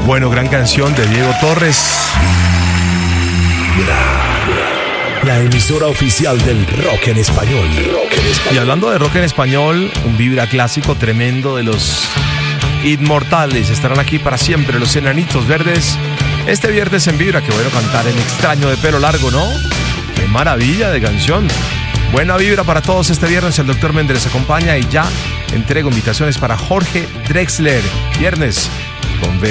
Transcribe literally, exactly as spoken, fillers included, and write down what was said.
Bueno, gran canción de Diego Torres. La emisora oficial del rock en español. Rock en español. Y hablando de rock en español, un vibra clásico tremendo de los Inmortales. Estarán aquí para siempre los Enanitos Verdes. Este viernes en Vibra, que bueno cantar en Extraño de Pelo Largo, ¿no? ¡Qué maravilla de canción! Buena vibra para todos este viernes. El doctor Méndez les acompaña y ya entrego invitaciones para Jorge Drexler. Viernes con